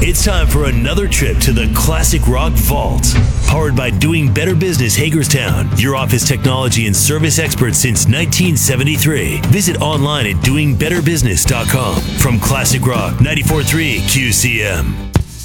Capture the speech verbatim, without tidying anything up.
It's time for another trip to the Classic Rock Vault. Powered by Doing Better Business Hagerstown, your office technology and service expert since nineteen seventy-three. Visit online at doing better business dot com. From Classic Rock ninety-four point three Q C M.